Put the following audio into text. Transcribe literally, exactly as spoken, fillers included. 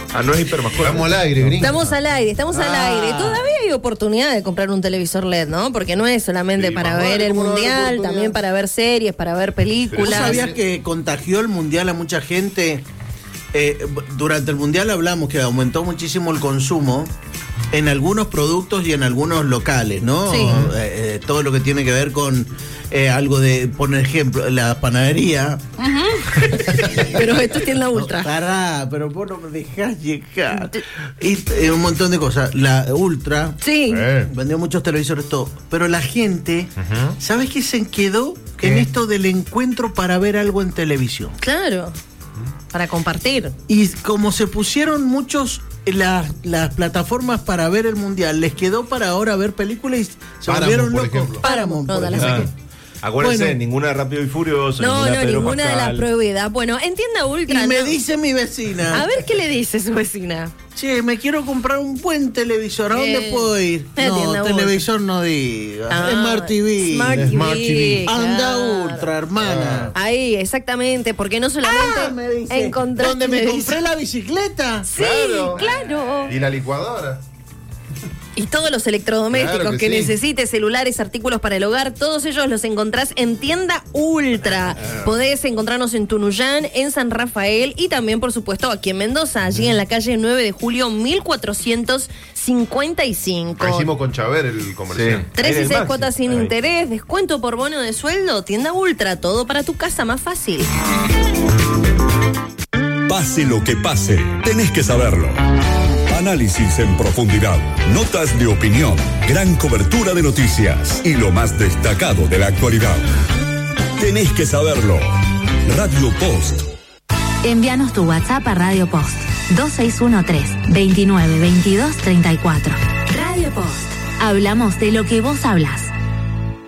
Ah, no es hipermascota. Estamos al aire, gringo. Estamos al aire, estamos ah. al aire. Todavía hay oportunidad de comprar un televisor L E D, ¿no? Porque no es solamente sí, para ver el mundial, también para ver series, para ver películas. ¿Vos sabías que contagió el mundial a mucha gente? Eh, durante el mundial hablamos que aumentó muchísimo el consumo en algunos productos y en algunos locales, ¿no? Sí. Eh, eh, todo lo que tiene que ver con eh, algo de, por ejemplo, la panadería. Uh-huh. Pero esto es tienda ultra. No, pará, pero vos no me dejás llegar. Y eh, un montón de cosas. La ultra. Sí. Eh. Vendió muchos televisores, todo. Pero la gente, uh-huh. ¿sabes qué se quedó? ¿Qué? En esto del encuentro para ver algo en televisión. Claro. Para compartir. Y como se pusieron muchos las, las plataformas para ver el mundial, les quedó para ahora ver películas y se Paramount, volvieron por locos. ejemplo. Paramount, No, por dale, ejemplo. Ah. Acuérdense, Bueno. ninguna de Rápido y Furioso, No, ninguna no, de Pedro ninguna de las Pascal. prohibidas. Bueno, en tienda ultra. Y me no. dice mi vecina. A ver qué le dice su vecina. Che, me quiero comprar un buen televisor. ¿A dónde Eh, puedo ir? la No, tienda televisor ultra. No digas. Ah, Smart T V. Smart Smart T V. T V. Anda Claro. ultra, hermana. Ahí, exactamente, porque no solamente Ah, me dice. encontraste ¿Dónde me televisor. compré la bicicleta? Sí, Claro. claro. Y la licuadora. Y todos los electrodomésticos Claro que que, sí. necesites, celulares, artículos para el hogar, todos ellos los encontrás en Tienda Ultra. Podés encontrarnos en Tunuyán, en San Rafael y también, por supuesto, aquí en Mendoza, allí en la calle nueve de julio, mil cuatrocientos cincuenta y cinco. Lo hicimos con Chaver el comercial. Sí. Tres y En el seis Maxi. cuotas sin Ahí. interés, descuento por bono de sueldo, Tienda Ultra, todo para tu casa más fácil. Pase lo que pase, tenés que saberlo. Análisis en profundidad, notas de opinión, gran cobertura de noticias y lo más destacado de la actualidad. Tenés que saberlo. Radio Post. Envíanos tu WhatsApp a Radio Post dos seis uno tres, veintinueve, veintidós, treinta y cuatro. Radio Post. Hablamos de lo que vos hablas.